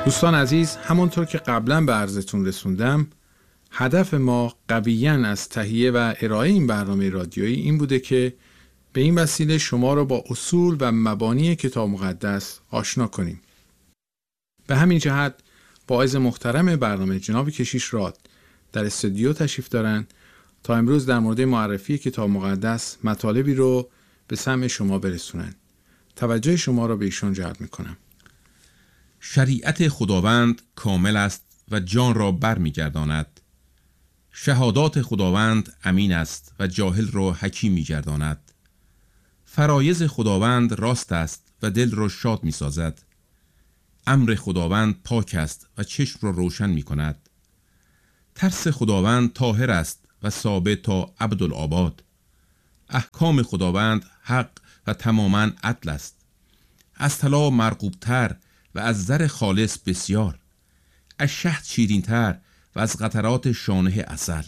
دوستان عزیز، همونطور که قبلا به عرضتون رسوندم، هدف ما قویاً از تهیه و ارائه این برنامه رادیویی این بوده که به این وسیله شما را با اصول و مبانی کتاب مقدس آشنا کنیم. به همین جهت واعظ محترم برنامه جناب کشیش راد در استودیو تشریف دارن تا امروز در مورد معرفی کتاب مقدس مطالبی رو به سمع شما برسونن. توجه شما را به ایشان جلب میکنم. شریعت خداوند کامل است و جان را بر می‌گرداند. شهادات خداوند امین است و جاهل را حکیم می‌گرداند. فرایض خداوند راست است و دل را شاد می‌سازد. امر خداوند پاک است و چشم را روشن می‌کند. ترس خداوند طاهر است و ثابت تا ابدالآباد. احکام خداوند حق و تماماً عدل است. از طلا مرغوب‌تر و از زر خالص بسیار، از شهد شیرین‌تر و از قطرات شانه عسل.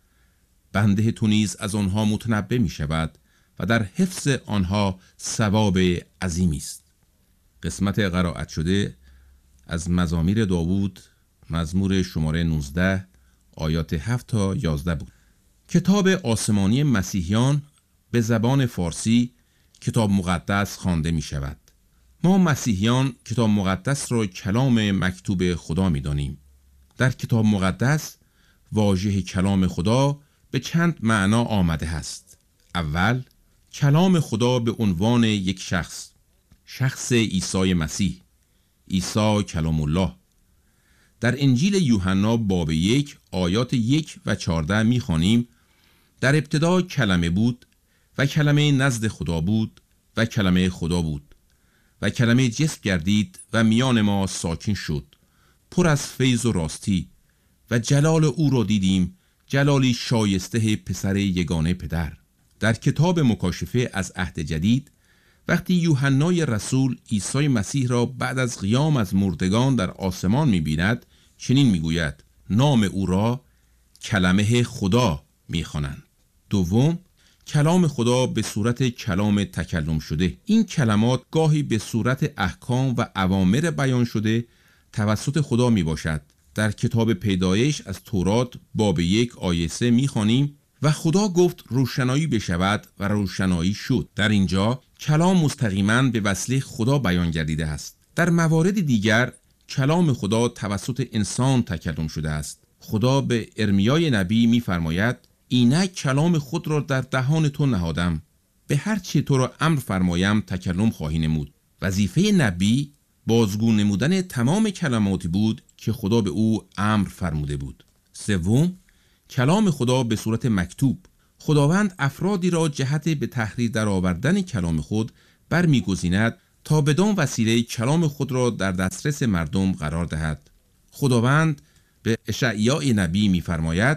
بنده تو نیز از آنها متنبه می شود و در حفظ آنها ثواب عظیمی است. قسمت قرائت شده از مزامیر داوود، مزمور شماره 19 آیات 7 تا 11 بود. کتاب آسمانی مسیحیان به زبان فارسی کتاب مقدس خوانده می شود. ما مسیحیان کتاب مقدس را کلام مکتوب خدا می دانیم. در کتاب مقدس واژه کلام خدا به چند معنا آمده است. اول، کلام خدا به عنوان یک شخص عیسی مسیح، عیسی کلام الله. در انجیل یوحنا باب 1 آیات 1 و 14 می خوانیم: در ابتدا کلمه بود و کلمه نزد خدا بود و کلمه خدا بود و کلمه جسم گردید و میان ما ساکن شد، پر از فیض و راستی، و جلال او را دیدیم، جلالی شایسته پسر یگانه پدر. در کتاب مکاشفه از عهد جدید، وقتی یوحنای رسول عیسی مسیح را بعد از قیام از مردگان در آسمان می‌بیند، چنین می‌گوید: نام او را کلمه خدا می‌خوانند. دوم، کلام خدا به صورت کلام تکلم شده. این کلمات گاهی به صورت احکام و اوامر بیان شده توسط خدا می باشد. در کتاب پیدایش از تورات باب 1 آیه 3 می خوانیم: و خدا گفت روشنایی بشود و روشنایی شد. در اینجا کلام مستقیما به وسیله خدا بیان گردیده است. در موارد دیگر کلام خدا توسط انسان تکلم شده است. خدا به ارمیای نبی می فرماید: اینک کلام خود را در دهان تو نهادم، به هر چه تو را امر فرمایم تکلم خواهی نمود. وظیفه نبی بازگو نمودن تمام کلماتی بود که خدا به او امر فرموده بود. سوم، کلام خدا به صورت مکتوب. خداوند افرادی را جهت به تحریر درآوردن کلام خود برمیگزیند تا بدان وسیله کلام خود را در دسترس مردم قرار دهد. خداوند به اشعیا نبی می‌فرماید: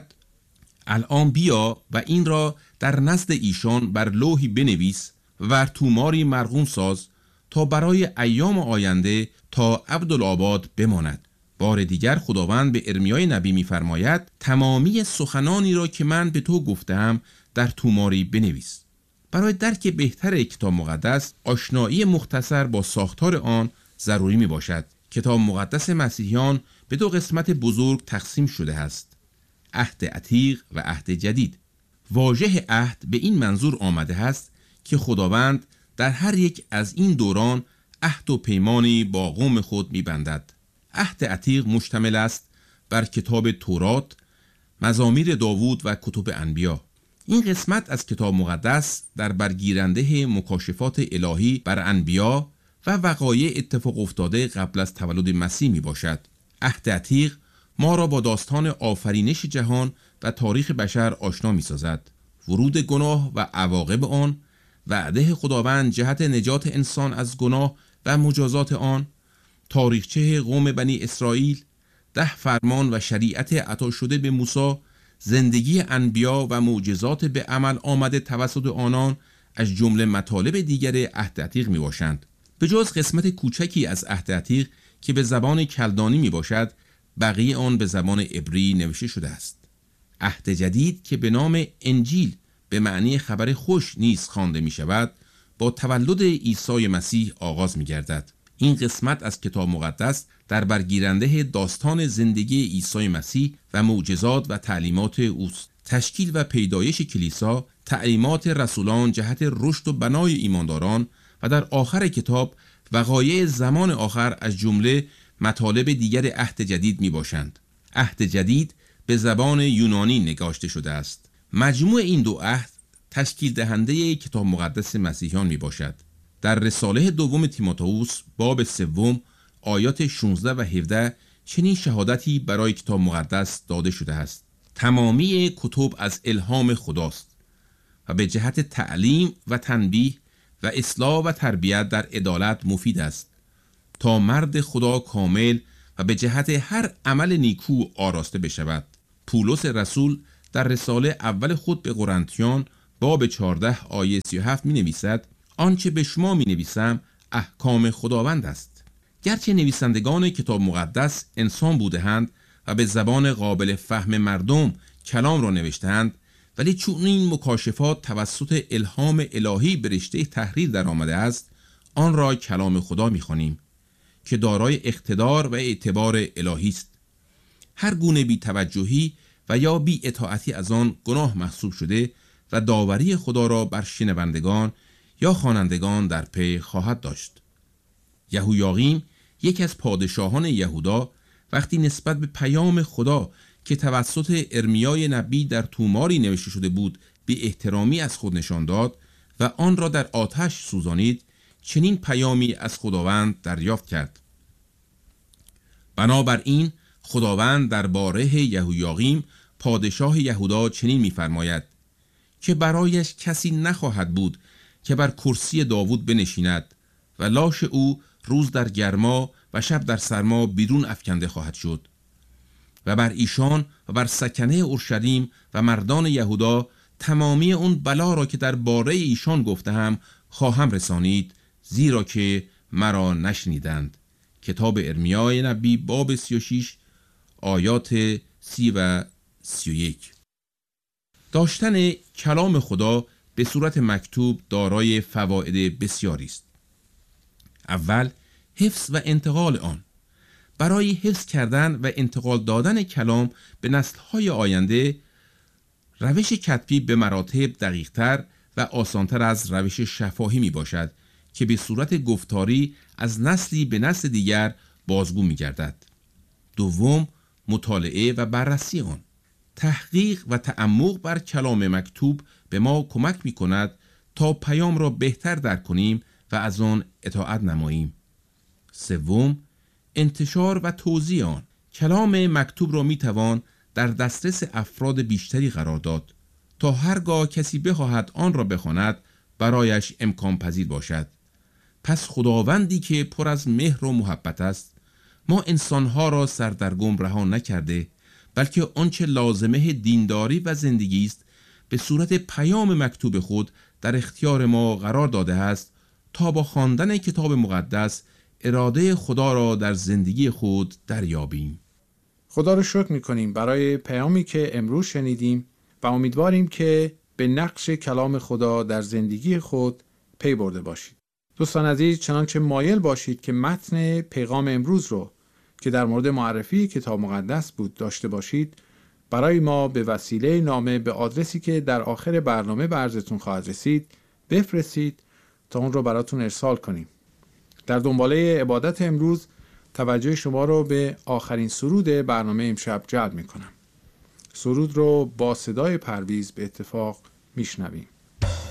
الان بیا و این را در نزد ایشان بر لوحی بنویس و بر توماری مرقوم ساز تا برای ایام آینده تا ابدالآباد بماند. بار دیگر خداوند به ارمیای نبی می‌فرماید: تمامی سخنانی را که من به تو گفتم در توماری بنویس. برای درک بهتر کتاب مقدس، آشنایی مختصر با ساختار آن ضروری میباشد. کتاب مقدس مسیحیان به دو قسمت بزرگ تقسیم شده است: عهد عتیق و عهد جدید. واژه عهد به این منظور آمده است که خداوند در هر یک از این دوران عهد و پیمانی با قوم خود می‌بندد. عهد عتیق مشتمل است بر کتاب تورات، مزامیر داوود و کتب انبیا. این قسمت از کتاب مقدس در برگیرنده مکاشفات الهی بر انبیا و وقایع اتفاق افتاده قبل از تولد مسیح میباشد. عهد عتیق ما را با داستان آفرینش جهان و تاریخ بشر آشنا می‌سازد. ورود گناه و عواقب آن، وعده خداوند جهت نجات انسان از گناه و مجازات آن، تاریخچه قوم بنی اسرائیل، 10 فرمان و شریعت عطا شده به موسی، زندگی انبیا و معجزات به عمل آمده توسط آنان از جمله مطالب دیگر عهد عتیق میباشند. به جز قسمت کوچکی از عهد عتیق که به زبان کلدانی میباشد، بقیه آن به زبان عبری نوشته شده است. عهد جدید که به نام انجیل به معنی خبر خوش نیز خوانده می شود، با تولد عیسی مسیح آغاز می گردد. این قسمت از کتاب مقدس در برگیرنده داستان زندگی عیسی مسیح و معجزات و تعلیمات اوست. تشکیل و پیدایش کلیسا، تعلیمات رسولان جهت رشد و بنای ایمانداران و در آخر کتاب وقایع زمان آخر از جمله مطالب دیگر عهد جدید می باشند. عهد جدید به زبان یونانی نگاشته شده است. مجموع این دو عهد تشکیل دهنده کتاب مقدس مسیحیان می باشد. در رساله دوم تیموتائوس باب 3 آیات 16 و 17 چنین شهادتی برای کتاب مقدس داده شده است: تمامی کتب از الهام خداست و به جهت تعلیم و تنبیه و اصلاح و تربیت در عدالت مفید است تا مرد خدا کامل و به جهت هر عمل نیکو آراسته بشود. پولس رسول در رساله اول خود به قرنتیان باب 14 آیه 37 می نویسد: آنچه به شما می نویسم احکام خداوند است. گرچه نویسندگان کتاب مقدس انسان بوده‌اند و به زبان قابل فهم مردم کلام را نوشته‌اند، ولی چون این مکاشفات توسط الهام الهی به رشته تحریر در آمده است، آن را کلام خدا می خوانیم که دارای اقتدار و اعتبار الهی است. هر گونه بی توجهی و یا بی اطاعتی از آن گناه محسوب شده و داوری خدا را بر شنوندگان یا خوانندگان در پی خواهد داشت. یهویاقیم، یکی از پادشاهان یهودا، وقتی نسبت به پیام خدا که توسط ارمیای نبی در توماری نوشته شده بود بی احترامی از خود نشان داد و آن را در آتش سوزانید، چنین پیامی از خداوند دریافت کرد. بنابراین خداوند درباره یهویاقیم پادشاه یهودا چنین می‌فرماید که برایش کسی نخواهد بود که بر کرسی داوود بنشیند و لاش او روز در گرما و شب در سرما بیرون افکنده خواهد شد و بر ایشان و بر سکنه اورشلیم و مردان یهودا تمامی اون بلا را که در باره ایشان گفتم خواهم رسانید، زیرا که مرا نشنیدند. کتاب ارمیای نبی باب 36 آیات 30 و 31. داشتن کلام خدا به صورت مکتوب دارای فواید بسیاری است. اول، حفظ و انتقال آن. برای حفظ کردن و انتقال دادن کلام به نسل‌های آینده، روش کتبی به مراتب دقیق‌تر و آسان‌تر از روش شفاهی می باشد که به صورت گفتاری از نسلی به نسل دیگر بازگو می گردد. دوم، مطالعه و بررسی آن. تحقیق و تعمق بر کلام مکتوب به ما کمک می کند تا پیام را بهتر درک کنیم و از آن اطاعت نماییم. سوم، انتشار و توزیع آن. کلام مکتوب را می توان در دسترس افراد بیشتری قرار داد تا هرگاه کسی بخواهد آن را بخواند برایش امکان پذیر باشد. پس خداوندی که پر از مهر و محبت است، ما انسانها را سردرگم رها نکرده، بلکه آنچه لازمه دینداری و زندگی است به صورت پیام مکتوب خود در اختیار ما قرار داده است تا با خواندن کتاب مقدس اراده خدا را در زندگی خود دریابیم. خدا رو شکر می‌کنیم برای پیامی که امروز شنیدیم و امیدواریم که به نقش کلام خدا در زندگی خود پی برده باشید. دوستان عزیز، چنانچه مایل باشید که متن پیغام امروز رو که در مورد معرفی کتاب مقدس بود داشته باشید، برای ما به وسیله نامه به آدرسی که در آخر برنامه به عرضتون خواهد رسید بفرستید تا اون رو براتون ارسال کنیم. در دنباله عبادت امروز توجه شما رو به آخرین سرود برنامه امشب جلب می‌کنم. سرود رو با صدای پرویز به اتفاق میشنویم.